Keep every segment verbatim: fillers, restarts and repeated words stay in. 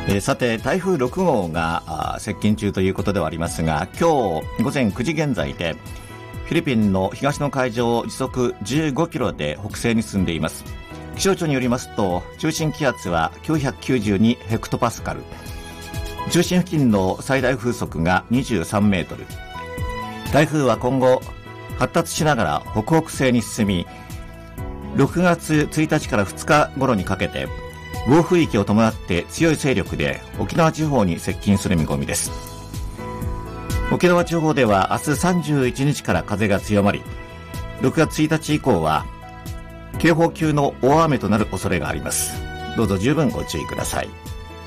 えー、さて台風ろく号が接近中ということではありますが、今日午前くじ現在でフィリピンの東の海上を時速じゅうごキロで北西に進んでいます。気象庁によりますと、中心気圧はきゅうひゃくきゅうじゅうにヘクトパスカル、中心付近の最大風速がにじゅうさんメートル。台風は今後発達しながら北北西に進み、ろくがつついたちからふつか頃にかけて暴風域を伴って強い勢力で沖縄地方に接近する見込みです。沖縄地方では明日さんじゅういちにちから風が強まり、ろくがつついたち以降は警報級の大雨となる恐れがあります。どうぞ十分ご注意ください。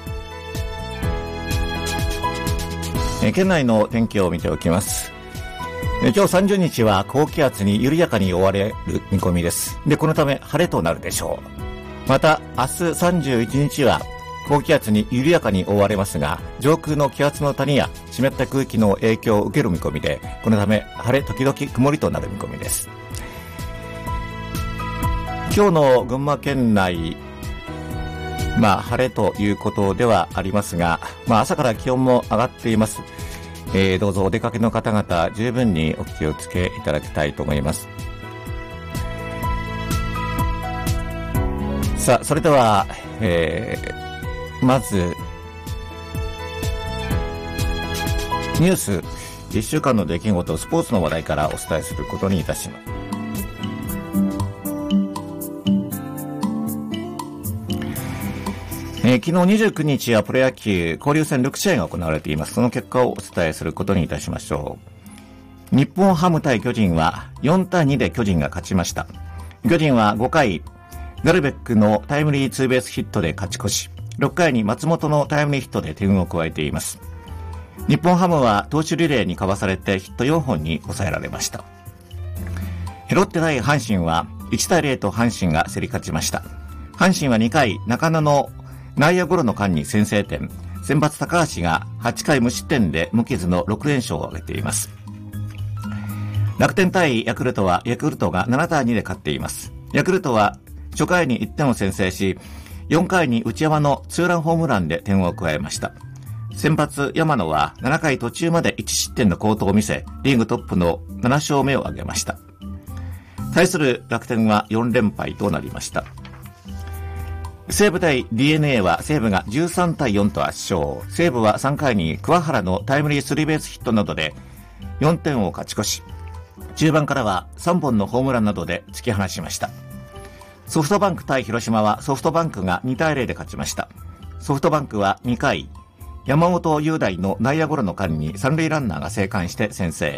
え県内の天気を見ておきます。え今日さんじゅうにちは高気圧に緩やかに覆われる見込みです。で、このため晴れとなるでしょう。また明日さんじゅういちにちは高気圧に緩やかに覆われますが、上空の気圧の谷や湿った空気の影響を受ける見込みで、このため晴れ時々曇りとなる見込みです。今日の群馬県内、まあ晴れということではありますが、まあ朝から気温も上がっています。えー、どうぞお出かけの方々十分にお気をつけいただきたいと思います。さあ、それでは、えー、まずニュースいっしゅうかんの出来事、スポーツの話題からお伝えすることにいたします。えー、昨日にじゅうくにちはプロ野球交流戦ろくしあいが行われています。その結果をお伝えすることにいたしましょう。日本ハム対巨人はよんたいにで巨人が勝ちました。巨人はごかいガルベックのタイムリーツーベースヒットで勝ち越し、ろっかいに松本のタイムリーヒットで点を加えています。日本ハムは投手リレーにかわされてヒットよんほんに抑えられました。ロッテ対阪神はいちたいゼロと阪神が競り勝ちました。阪神はにかい中野の内野ゴロの間に先制点、先発高橋がはちかい無失点で無傷のろくれんしょうを挙げています。楽天対ヤクルトはヤクルトがななたいにで勝っています。ヤクルトは初回にいってんを先制し、よんかいに内山のツーランホームランで点を加えました。先発山野はななかい途中までいちしってんの好投を見せ、リーグトップのななしょうめを挙げました。対する楽天はよんれんぱいとなりました。西武対 ディーエヌエー は西武がじゅうさんたいよんと圧勝。西武はさんかいに桑原のタイムリースリーベースヒットなどでよんてんを勝ち越し、中盤からはさんぼんのホームランなどで突き放しました。ソフトバンク対広島はソフトバンクがにたいゼロで勝ちました。ソフトバンクはにかい山本雄大の内野ゴロの間に三塁ランナーが生還して先制。